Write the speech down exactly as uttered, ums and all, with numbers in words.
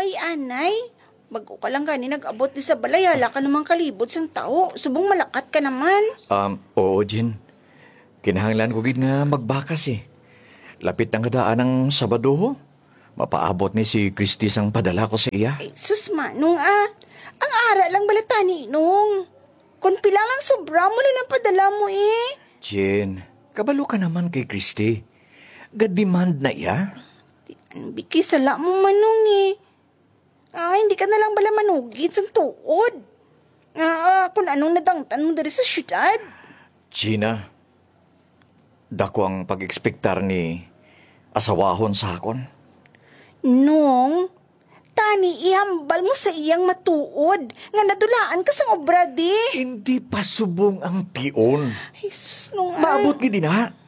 Ay, anay. Bago ka lang gani nag-abot di sa balay, hala ka namang kalibot sang tao. Subong malakat ka naman. Um, oo, Jin. Kinahanglan ko gid nga magbakas eh. Lapit ang kadaan ng Sabado ho. Mapaabot ni si Christy sang padala ko sa iya. Ay, sus manong ah. Ang ara lang balatani nung. Kung pila lang sobra mo lang ang padala mo eh. Jin, kabalo ka naman kay Christy. Ga-demand na iya. Ang bikisala mo manong eh. Ah, hindi ka na lang bala manugid sa tuod. Ah, kung anong nadangtan mo dari sa syudad. Gina, dako ang pag-ekspektar ni asawahon sa akon. Nung, tani ihambal mo sa iyang matuod. Nga nadulaan ka sa obra di. Hindi pa subong ang pion. Ay, sus nung ah. Maabot gid na.